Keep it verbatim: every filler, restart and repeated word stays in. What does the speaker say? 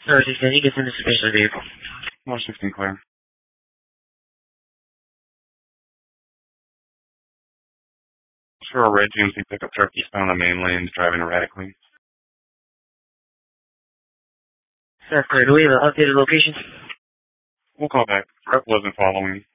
Sir, sixteen, you get in the suspicious vehicle. one sixteen clear. Sure, a red G M C pickup truck eastbound on the main lane, driving erratically. Sir, clear. Do we have an updated location? We'll call back. Rep wasn't following.